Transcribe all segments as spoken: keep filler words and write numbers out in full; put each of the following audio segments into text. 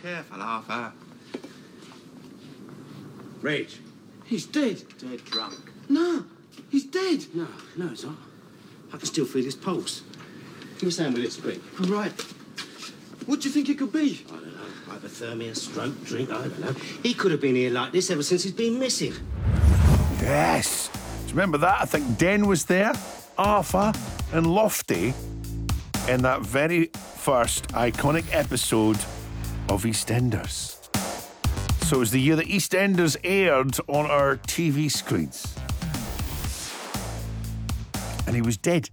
careful, Arthur. Reg. He's dead. Dead drunk. No, he's dead. No, no, he's not. I can still feel his pulse. Give me something with it, speak. All right. What do you think it could be? I don't know. Hypothermia, stroke, drink, I don't know. He could have been here like this ever since he's been missing. Yes. Do you remember that? I think Den was there, Arthur and Lofty in that very first iconic episode of EastEnders. So it was the year that EastEnders aired on our T V screens. And he was dead.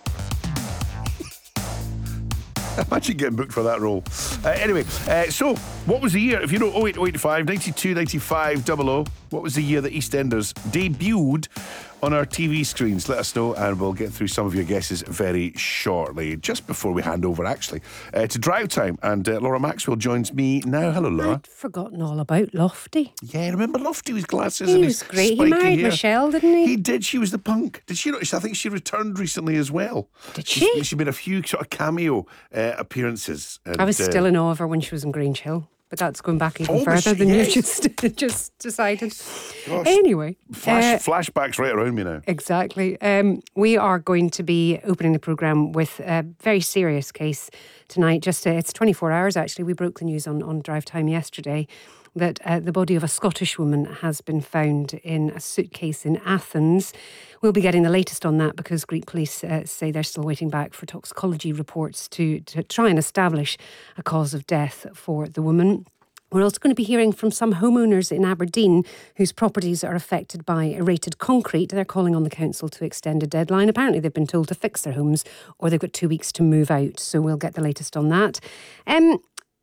Imagine getting booked for that role. Uh, anyway, uh, so what was the year? If you know oh eight oh eight five, ninety-two ninety-five double oh, what was the year that EastEnders debuted on our T V screens? Let us know and we'll get through some of your guesses very shortly. Just before we hand over, actually, uh, to Drive Time. And uh, Laura Maxwell joins me now. Hello, Laura. I'd forgotten all about Lofty. Yeah, remember Lofty with glasses? He and was his great. He spiky married hair? Michelle, didn't he? He did. She was the punk. Did she not? I think she returned recently as well. Did she? She's, she made a few sort of cameo uh, appearances. And, I was uh, still in awe of her when she was in Grange Hill. But that's going back even Oh, was further she? than Yes. you just just decided. Gosh. Anyway. Flash, uh, flashbacks right around me now. Exactly. Um, we are going to be opening the programme with a very serious case tonight. Just uh, it's twenty-four hours, actually. We broke the news on, on Drive Time yesterday that uh, the body of a Scottish woman has been found in a suitcase in Athens. We'll be getting the latest on that because Greek police uh, say they're still waiting back for toxicology reports to, to try and establish a cause of death for the woman. We're also going to be hearing from some homeowners in Aberdeen whose properties are affected by aerated concrete. They're calling on the council to extend a deadline. Apparently they've been told to fix their homes or they've got two weeks to move out. So we'll get the latest on that. Um,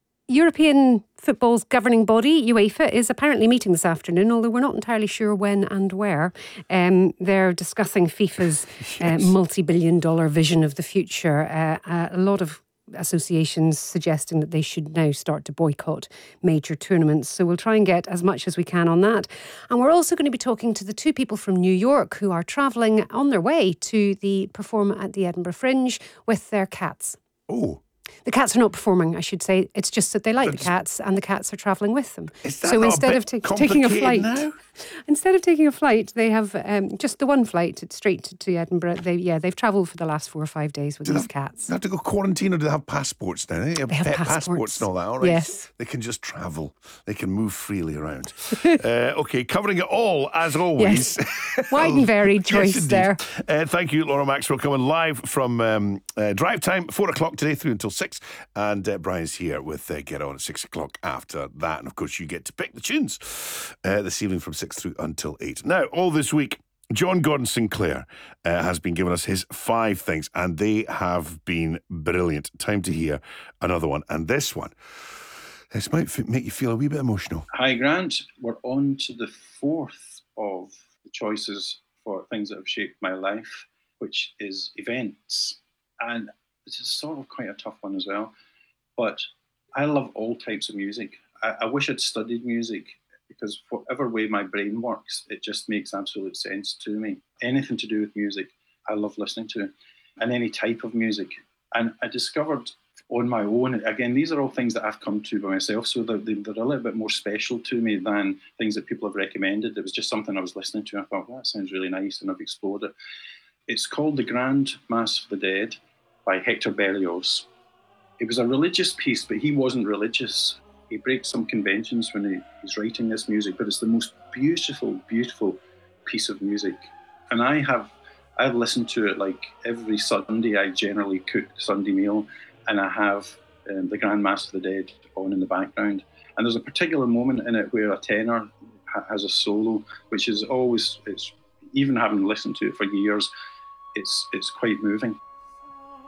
European football's governing body, UEFA, is apparently meeting this afternoon, although we're not entirely sure when and where. Um, they're discussing FIFA's uh, multi-billion dollar vision of the future. Uh, uh, a lot of associations suggesting that they should now start to boycott major tournaments. So we'll try and get as much as we can on that. And we're also going to be talking to the two people from New York who are travelling on their way to the perform at the Edinburgh Fringe with their cats. Oh. The cats are not performing, I should say. It's just that they like That's, the cats and the cats are travelling with them. Is that so not instead a of bit ta- taking a flight, now? instead of taking a flight, they have um, just the one flight straight to, to Edinburgh. They yeah, they've travelled for the last four or five days with Do they these have, cats. They have to go quarantine or do they have passports now? They have, They have pet passports. passports and all that, all right? Yes. They can just travel. They can move freely around. uh, okay, covering it all, as always. Yes. Wide and varied choice yes, there. Uh, thank you, Laura Maxwell, coming live from um, uh, Drive Time, four o'clock today through until six. And uh, Brian's here with uh, Get On at six o'clock after that. And of course, you get to pick the tunes uh, this evening from six through until eight. Now, all this week, John Gordon Sinclair uh, has been giving us his five things, and they have been brilliant. Time to hear another one. And this one, this might f- make you feel a wee bit emotional. Hi, Grant. We're on to the fourth of the choices for things that have shaped my life, which is events. And this is sort of quite a tough one as well. But I love all types of music. I, I wish I'd studied music because whatever way my brain works, it just makes absolute sense to me. Anything to do with music, I love listening to, and any type of music. And I discovered on my own, again, these are all things that I've come to by myself, so they're, they're a little bit more special to me than things that people have recommended. It was just something I was listening to, and I thought, well, that sounds really nice, and I've explored it. It's called The Grand Mass of the Dead by Hector Berlioz. It was a religious piece, but he wasn't religious. He breaks some conventions when he, he's writing this music, but it's the most beautiful, beautiful piece of music. And I have, I've listened to it like every Sunday. I generally cook Sunday meal, and I have um, The Grand Mass of the Dead on in the background. And there's a particular moment in it where a tenor ha- has a solo, which is always, it's even having listened to it for years, it's it's quite moving.